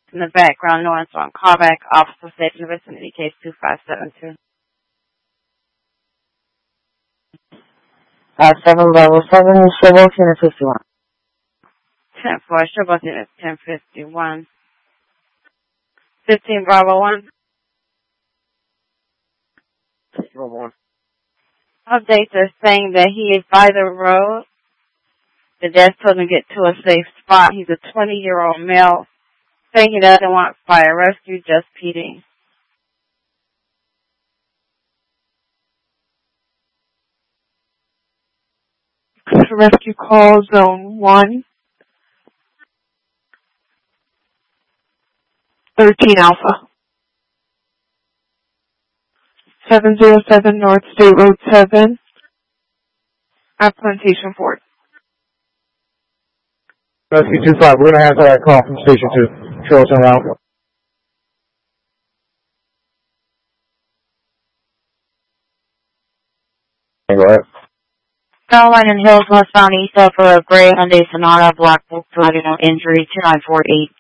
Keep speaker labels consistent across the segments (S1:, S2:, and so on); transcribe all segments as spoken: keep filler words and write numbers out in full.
S1: in the background noise on callback. Officer safe in the vicinity, case two five seven two.
S2: Uh, seven level seven, Showboat Unit fifty-one.
S1: ten four, Showboat Unit ten fifty-one. fifteen Bravo one.
S2: Bravo one.
S1: Updates are saying that he is by the road. The dad told him to get to a safe spot. He's a twenty-year-old male, saying he doesn't want fire rescue, just P D.
S3: Rescue call zone one. thirteen Alpha. seven zero seven North State Road seven. At Plantation Fort.
S4: Rescue two five, we're going to answer that call from Station two. Show us around. Go ahead.
S2: Carolina Hills, westbound east of for a gray Hyundai Sonata, black book, provided no injury, two nine four eight.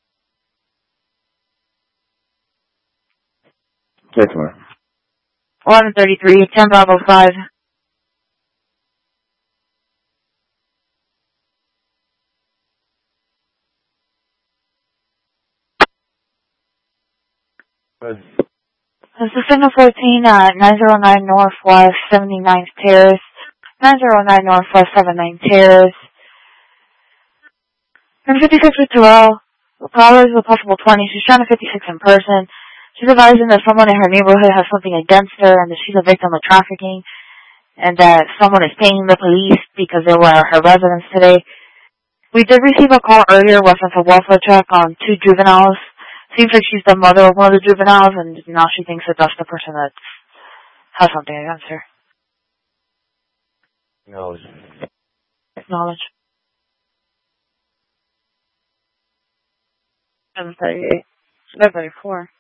S4: Six more.
S2: eleven thirty-three, ten Bravo five.
S4: Good.
S2: This is Signal fourteen, uh, nine zero nine Northwest seventy-ninth Terrace, nine zero nine Northwest seventy-ninth Terrace. And fifty-six with Terrell, callers with possible twenty, she's trying to fifty-six in person. She's advising that someone in her neighborhood has something against her and that she's a victim of trafficking and that someone is paying the police because they were at her residence today. We did receive a call earlier reference a welfare check on two juveniles. Seems like she's the mother of one of the juveniles, and now she thinks that that's the person that has something against her.
S4: Acknowledge.
S2: Acknowledge.
S1: seven thirty-eight. seven thirty-four.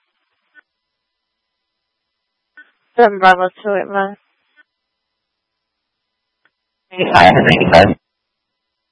S1: seven Bravo two eight nine.
S5: eighty-five, eighty-five.